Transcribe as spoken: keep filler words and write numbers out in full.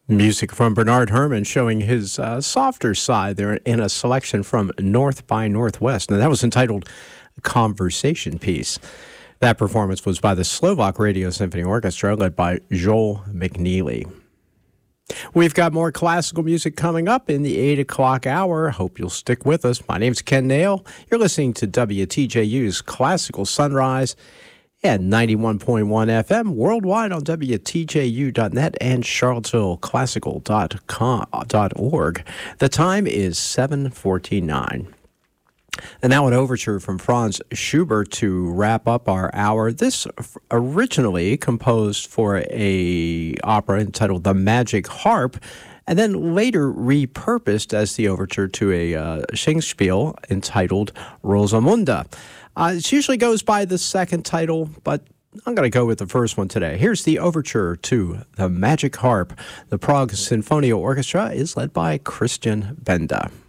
Music from Bernard Herrmann showing his uh, softer side there in a selection from North by Northwest. And that was entitled Conversation Piece. That performance was by the Slovak Radio Symphony Orchestra led by Joel McNeely. We've got more classical music coming up in the eight o'clock hour. Hope you'll stick with us. My name's Ken Nail. You're listening to W T J U's Classical Sunrise at ninety-one point one F M, worldwide on W T J U dot net and Charlottesville Classical dot org. The time is seven forty-nine. And now an overture from Franz Schubert to wrap up our hour. This originally composed for a opera entitled The Magic Harp, and then later repurposed as the overture to a uh, Singspiel entitled Rosamunde. Uh, it usually goes by the second title, but I'm going to go with the first one today. Here's the overture to The Magic Harp. The Prague Sinfonia Orchestra is led by Christian Benda.